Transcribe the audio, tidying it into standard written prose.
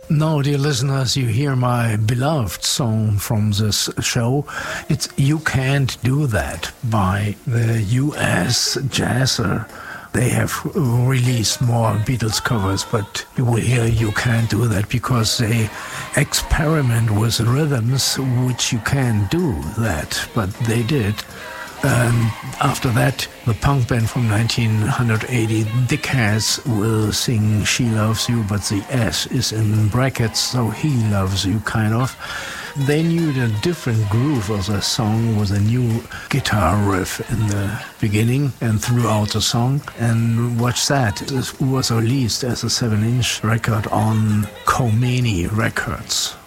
Now, dear listeners, you hear my beloved song from this show. It's You Can't Do That by the US Jazzer. They have released more Beatles covers, but you will hear You Can't Do That because they experiment with rhythms which you can't do that, but they did. After that, the punk band from 1980, Dick Has, will sing She Loves You, but the S is in brackets, so He Loves You, kind of. They knew the different groove of the song with a new guitar riff in the beginning and throughout the song. And watch that. It was released as a 7-inch record on Khomeini Records.